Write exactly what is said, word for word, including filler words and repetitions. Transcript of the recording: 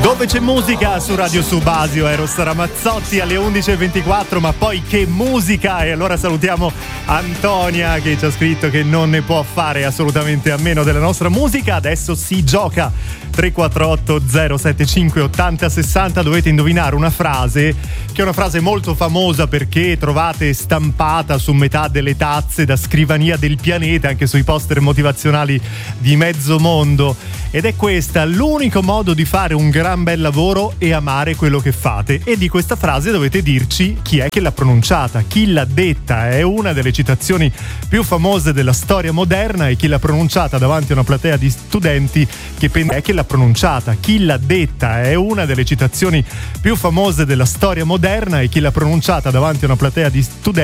Dove c'è musica su Radio Subasio, Eros Ramazzotti alle undici e ventiquattro, ma poi che musica! E allora salutiamo Antonia che ci ha scritto che non ne può fare assolutamente a meno della nostra musica. Adesso si gioca. Tre quattro otto zero sette cinque ottanta sessanta, dovete indovinare una frase che è una frase molto famosa perché trovate stampata su metà delle tazze da scrivania del pianeta, anche sui poster motivazionali di mezzo mondo, ed è questa: l'unico modo di fare un gran bel lavoro è amare quello che fate. E di questa frase dovete dirci chi è che l'ha pronunciata, chi l'ha detta. È una delle citazioni più famose della storia moderna e chi l'ha pronunciata davanti a una platea di studenti che pensa è che l'ha pronunciata, chi l'ha detta. È una delle citazioni più famose della storia moderna e chi l'ha pronunciata davanti a una platea di studenti